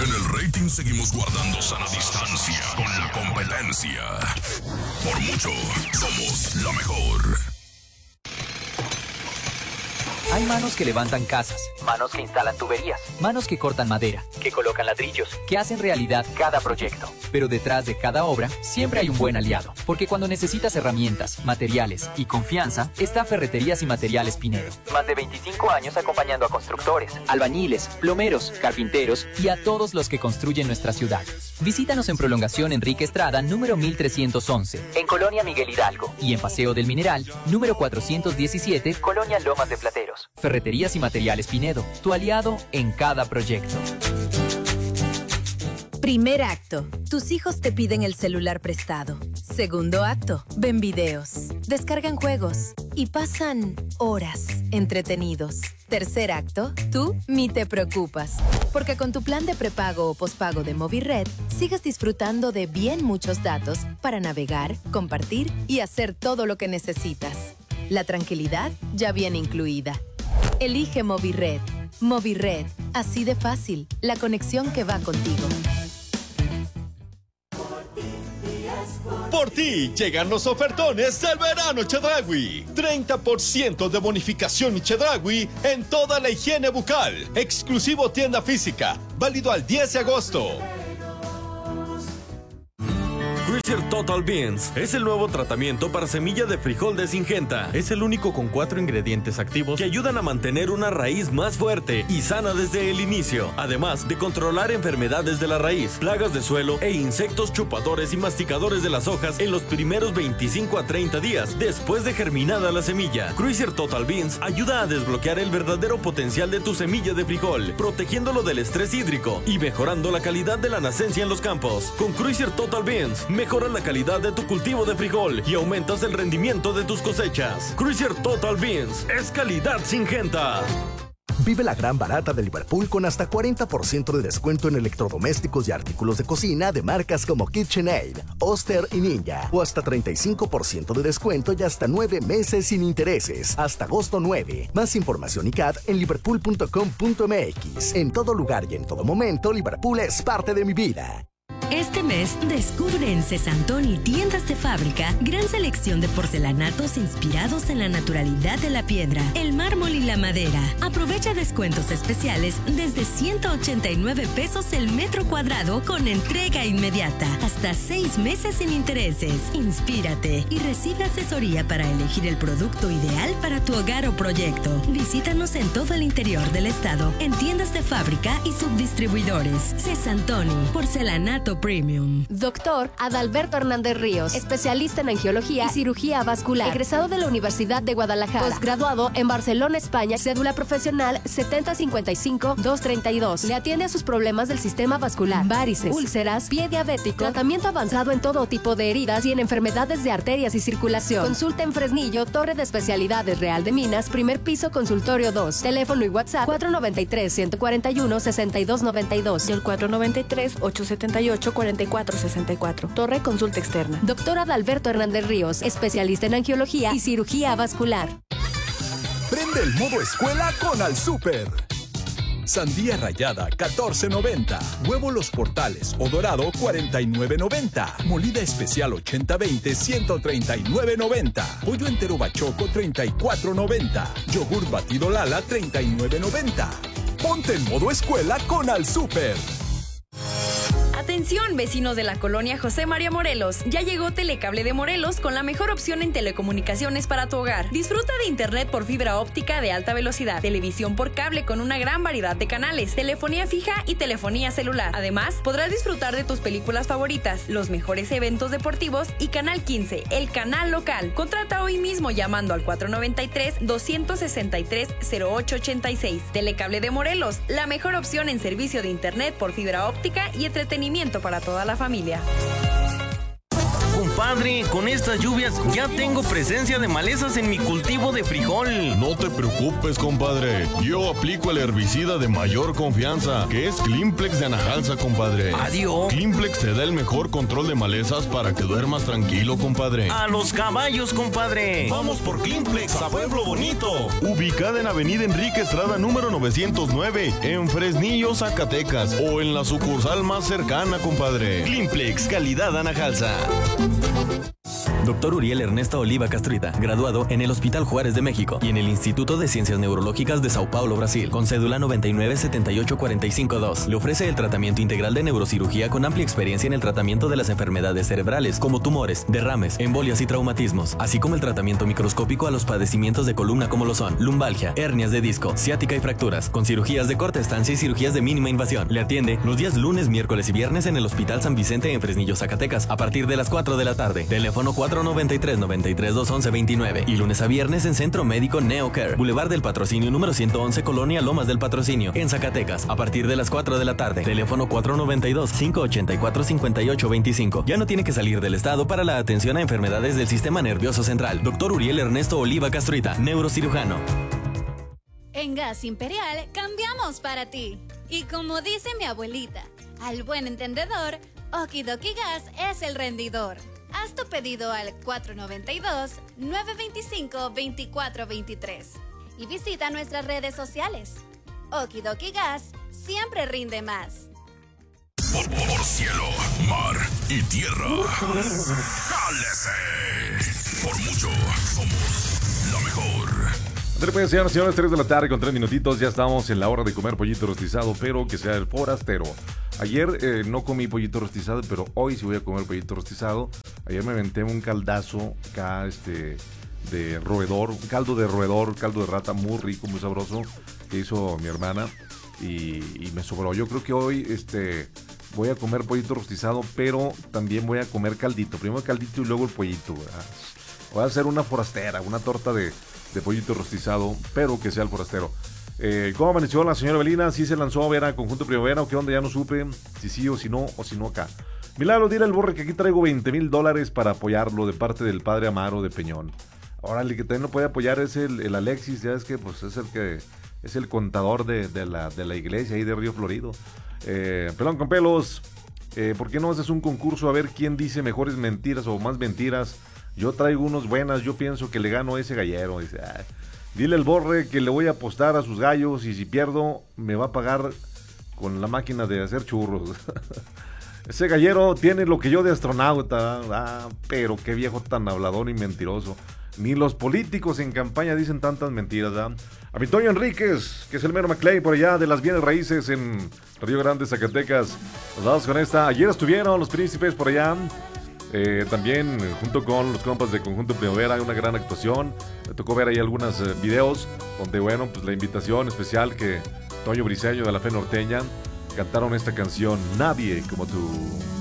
En el rating seguimos guardando sana distancia con la competencia. Por mucho, somos la mejor. Hay manos que levantan casas, manos que instalan tuberías, manos que cortan madera, que colocan ladrillos, que hacen realidad cada proyecto. Pero detrás de cada obra siempre hay un buen aliado, porque cuando necesitas herramientas, materiales y confianza, está Ferreterías y Materiales Pinedo. Más de 25 años acompañando a constructores, albañiles, plomeros, carpinteros y a todos los que construyen nuestra ciudad. Visítanos en Prolongación Enrique Estrada, número 1311, en Colonia Miguel Hidalgo, y en Paseo del Mineral, número 417, Colonia Lomas de Plateros. Ferreterías y Materiales Pinedo, tu aliado en cada proyecto. Primer acto. Tus hijos te piden el celular prestado. Segundo acto. Ven videos, descargan juegos y pasan horas entretenidos. Tercer acto. Tú ni te preocupas, porque con tu plan de prepago o pospago de Movirred, sigues disfrutando de bien muchos datos para navegar, compartir y hacer todo lo que necesitas. La tranquilidad ya viene incluida. Elige Movirred. Movirred. Así de fácil. La conexión que va contigo. Por ti llegan los ofertones del verano Chedraui. 30% de bonificación y Chedraui en toda la higiene bucal. Exclusivo tienda física. Válido al 10 de agosto. Cruiser Total Beans es el nuevo tratamiento para semilla de frijol de Syngenta. Es el único con 4 ingredientes activos que ayudan a mantener una raíz más fuerte y sana desde el inicio, además de controlar enfermedades de la raíz, plagas de suelo e insectos chupadores y masticadores de las hojas en los primeros 25 a 30 días después de germinada la semilla. Cruiser Total Beans ayuda a desbloquear el verdadero potencial de tu semilla de frijol, protegiéndolo del estrés hídrico y mejorando la calidad de la nacencia en los campos. Con Cruiser Total Beans mejoras la calidad de tu cultivo de frijol y aumentas el rendimiento de tus cosechas. Cruiser Total Beans es calidad Syngenta. Vive la gran barata de Liverpool con hasta 40% de descuento en electrodomésticos y artículos de cocina de marcas como KitchenAid, Oster y Ninja. O hasta 35% de descuento y hasta 9 meses sin intereses. Hasta agosto 9. Más información y CAD en liverpool.com.mx. En todo lugar y en todo momento, Liverpool es parte de mi vida. Este mes, descubre en Cesantoni Tiendas de Fábrica gran selección de porcelanatos inspirados en la naturalidad de la piedra, el mármol y la madera. Aprovecha descuentos especiales desde 189 pesos el metro cuadrado con entrega inmediata, hasta 6 meses sin intereses. Inspírate y recibe asesoría para elegir el producto ideal para tu hogar o proyecto. Visítanos en todo el interior del estado, en tiendas de fábrica y subdistribuidores. Cesantoni, porcelanato Premium. Doctor Adalberto Hernández Ríos, especialista en angiología y cirugía vascular, egresado de la Universidad de Guadalajara, posgraduado en Barcelona, España, cédula profesional 7055-232. Le atiende a sus problemas del sistema vascular, varices, úlceras, pie diabético, tratamiento avanzado en todo tipo de heridas y en enfermedades de arterias y circulación. Consulta en Fresnillo, Torre de Especialidades Real de Minas, primer piso, consultorio 2. Teléfono y WhatsApp 493-141-6292 y el 493-878-4464. Torre Consulta Externa. Doctor Adalberto Hernández Ríos, especialista en angiología y cirugía vascular. Prende el modo escuela con Al Super. Sandía rallada, 14.90. Huevo Los Portales o dorado, 49.90. Molida especial 80-20, 139.90. Pollo entero bachoco, 34.90. Yogur batido Lala, 39.90. Ponte en modo escuela con Al Super. Atención, vecinos de la colonia José María Morelos. Ya llegó Telecable de Morelos con la mejor opción en telecomunicaciones para tu hogar. Disfruta de internet por fibra óptica de alta velocidad, televisión por cable con una gran variedad de canales, telefonía fija y telefonía celular. Además, podrás disfrutar de tus películas favoritas, los mejores eventos deportivos y Canal 15, el canal local. Contrata hoy mismo llamando al 493-263-0886. Telecable de Morelos, la mejor opción en servicio de internet por fibra óptica y entretenimiento para toda la familia. compadre, con estas lluvias ya tengo presencia de malezas en mi cultivo de frijol. No te preocupes, compadre. Yo aplico el herbicida de mayor confianza, que es Climplex de Anajalsa, compadre. Adiós. Climplex te da el mejor control de malezas para que duermas tranquilo, compadre. A los caballos, compadre. Vamos por Climplex a Pueblo Bonito. Ubicada en Avenida Enrique Estrada número 909, en Fresnillo, Zacatecas, o en la sucursal más cercana, compadre. Climplex, calidad Anajalsa. Doctor Uriel Ernesto Oliva Castruita, graduado en el Hospital Juárez de México y en el Instituto de Ciencias Neurológicas de Sao Paulo, Brasil, con cédula 997845-2. Le ofrece el tratamiento integral de neurocirugía con amplia experiencia en el tratamiento de las enfermedades cerebrales, como tumores, derrames, embolias y traumatismos, así como el tratamiento microscópico a los padecimientos de columna como lo son lumbalgia, hernias de disco, ciática y fracturas, con cirugías de corta estancia y cirugías de mínima invasión. Le atiende los días lunes, miércoles y viernes en el Hospital San Vicente en Fresnillo, Zacatecas, a partir de las 4 de la tarde. Teléfono 493-93-211-29 y lunes a viernes en Centro Médico NeoCare, Boulevard del Patrocinio número 111, Colonia Lomas del Patrocinio, en Zacatecas, a partir de las 4 de la tarde. Teléfono 492-584-5825. Ya no tiene que salir del estado para la atención a enfermedades del sistema nervioso central. Doctor Uriel Ernesto Oliva Castruita, neurocirujano. En Gas Imperial cambiamos para ti. Y como dice mi abuelita, al buen entendedor, Okidoki Gas es el rendidor. Haz tu pedido al 492-925-2423 y visita nuestras redes sociales. Okidoki Gas siempre rinde más. Por cielo, mar y tierra. ¡Jálese! Por mucho, somos la mejor. Pues, señoras y señores, 3 de la tarde con 3 minutitos. Ya estamos en la hora de comer pollito rostizado, pero que sea el forastero. Ayer no comí pollito rostizado, pero hoy sí voy a comer pollito rostizado. Ayer me aventé un caldazo acá, de roedor, un caldo de roedor, caldo de rata muy rico, muy sabroso, que hizo mi hermana y me sobró. Yo creo que hoy, voy a comer pollito rostizado, pero también voy a comer caldito. Primero el caldito y luego el pollito, ¿verdad? Voy a hacer una forastera, una torta de pollito rostizado, pero que sea el forastero. ¿Cómo amaneció la señora Belina? ¿Sí se lanzó a ver a Conjunto Primavera o qué onda? Ya no supe si sí o si no acá. Milagro, dile al Borre que aquí traigo $20,000 para apoyarlo de parte del padre Amaro de Peñón. Órale, que también lo puede apoyar es el Alexis, ya es que pues es el contador de la iglesia ahí de Río Florido. Pelón con pelos, ¿por qué no haces un concurso a ver quién dice mejores mentiras o más mentiras? Yo traigo unos buenas, yo pienso que le gano a ese gallero. Dice, dile al Borre que le voy a apostar a sus gallos y si pierdo me va a pagar con la máquina de hacer churros. Ese gallero tiene lo que yo de astronauta. Pero qué viejo tan hablador y mentiroso. Ni los políticos en campaña dicen tantas mentiras. A mi Toño Enríquez, que es el mero McLeay por allá de las bienes raíces en Río Grande, Zacatecas. Nos vamos con esta. Ayer estuvieron los príncipes por allá. También junto con los compas de Conjunto Primavera, una gran actuación. Me tocó ver ahí algunos videos donde, bueno, pues la invitación especial que Toño Briceño de la Fe Norteña cantaron esta canción, Nadie como tú.